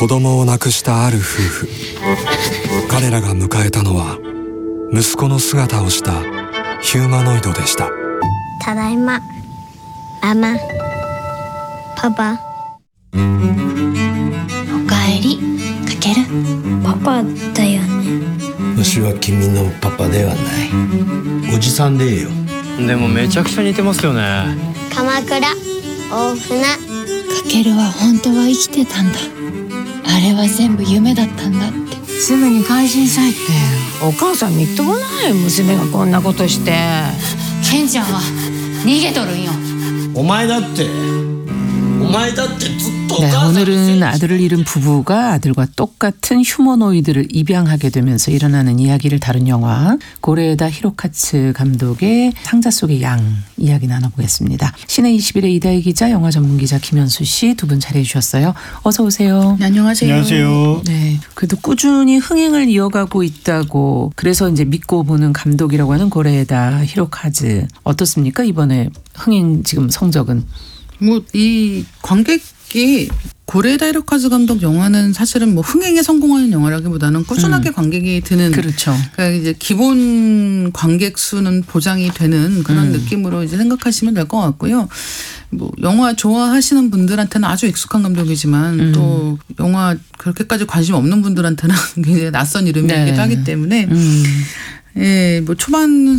子供を亡くしたある夫婦。彼らが迎えたのは息子の姿をしたヒューマノイドでした。 ただいま。ママ、パパ。 おかえり、かける。 パパだよね。 私は君のパパではない。おじさんでいいよ。 でもめちゃくちゃ似てますよね。 鎌倉、大船。 かけるは本当は生きてたんだ。あれは全部夢だったんだって。 すぐに改心したいってお母さんみっともない。娘がこんなことして。 ケンちゃんは逃げとるんよ。 お前だってずっとお 네, 母さん 오늘은 아들을 잃은 부부가 아들과 똑같은 휴머노이드를 입양하게 되면서 일어나는 이야기를 다룬 영화 고레에다 히로카츠 감독의 상자 속의 양 이야기 나눠보겠습니다. 시내 21의 이다희 기자, 영화 전문기자 김현수 씨 두 분 자리해 주셨어요. 어서 오세요. 네, 안녕하세요. 안녕하세요. 네, 그래도 꾸준히 흥행을 이어가고 있다고 그래서 이제 믿고 보는 감독이라고 하는 고레에다 히로카즈 어떻습니까? 이번에 흥행 지금 성적은? 뭐 이 관객이 고레에다 히로카즈 감독 영화는 사실은 뭐 흥행에 성공하는 영화라기보다는 꾸준하게 관객이 드는. 그렇죠. 그러니까 이제 기본 관객 수는 보장이 되는 그런 느낌으로 이제 생각하시면 될 것 같고요. 뭐 영화 좋아하시는 분들한테는 아주 익숙한 감독이지만 또 영화 그렇게까지 관심 없는 분들한테는 굉장히 낯선 이름이기도 네. 하기 때문에 예, 뭐 초반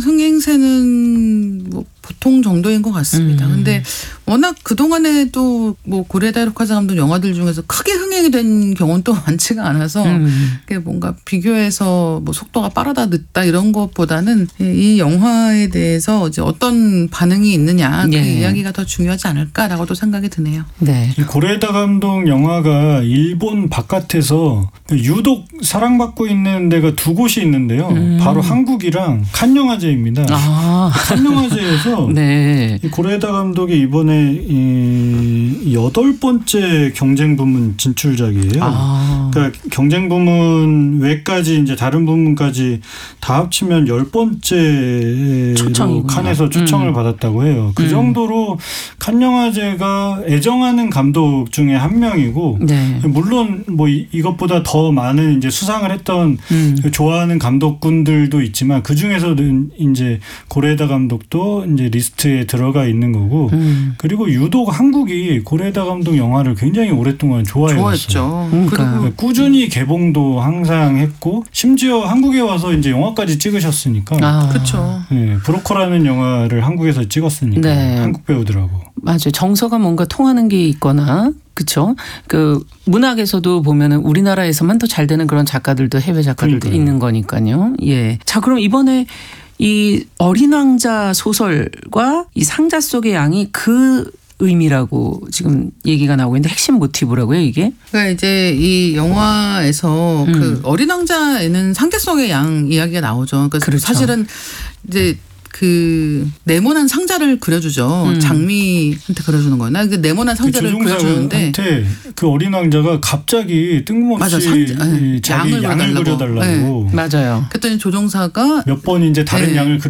흥행세는 뭐 보통 정도인 것 같습니다. 근데 워낙 그동안에도 뭐 고레에다 히로카즈 감독 영화들 중에서 크게 흥행이 된 경우는 또 많지가 않아서 그게 뭔가 비교해서 뭐 속도가 빠르다 늦다 이런 것보다는 이 영화에 대해서 이제 어떤 반응이 있느냐 그 예. 이야기가 더 중요하지 않을까라고도 생각이 드네요. 네. 이 고레에다 감독 영화가 일본 바깥에서 유독 사랑받고 있는 데가 두 곳이 있는데요. 바로 한국이랑 칸 영화제입니다. 아. 칸 영화제에서 네. 이 고레에다 감독이 이번에 이 8번째 경쟁 부문 진출작이에요. 아. 그러니까 경쟁 부문 외까지 이제 다른 부문까지 다 합치면 10번째로 초청이구나. 칸에서 초청을 받았다고 해요. 그 정도로 칸 영화제가 애정하는 감독 중에 한 명이고 네. 물론 뭐 이것보다 더 많은 이제 수상을 했던 좋아하는 감독군들도 있지만 그 중에서는 이제 고레에다 감독도 이제 리스트에 들어가 있는 거고 그리고 유독 한국이 고레에다 감독 영화를 굉장히 오랫동안 좋아해왔어요. 좋아했죠. 그러니까. 그리고 꾸준히 개봉도 항상 했고 심지어 한국에 와서 이제 영화까지 찍으셨으니까. 아. 그렇죠. 네, 브로커라는 영화를 한국에서 찍었으니까 네. 한국 배우들하고. 맞아요. 정서가 뭔가 통하는 게 있거나 그렇죠. 그 문학에서도 보면은 우리나라에서만 더 잘 되는 그런 작가들도 해외 작가들도 그러니까요. 있는 거니까요. 예. 자, 그럼 이번에 이 어린 왕자 소설과 이 상자 속의 양이 그 의미라고 지금 얘기가 나오고 있는데 핵심 모티브라고요, 이게? 그러니까 이제 이 영화에서 그 어린 왕자에는 상대성의 양 이야기가 나오죠. 그러니까 그렇죠. 사실은 이제 그 네모난 상자를 그려주죠. 장미한테 그려주는 거예요. 나 그 네모난 상자를 그려주는데 조종사한테 그 어린 왕자가 갑자기 뜬금없이 맞아, 자기 양을 그려달라고. 네. 맞아요. 그랬더니 조종사가 몇 번 이제 다른 네. 양을